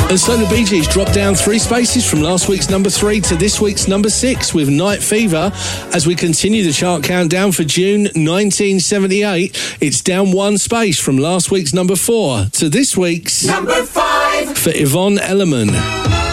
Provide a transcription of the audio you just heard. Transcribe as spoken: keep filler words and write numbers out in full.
And so the Bee Gees dropped down three spaces from last week's number three to this week's number six with Night Fever. As we continue the chart countdown for June nineteen seventy-eight, it's down one space from last week's number four to this week's number five for Yvonne Elliman.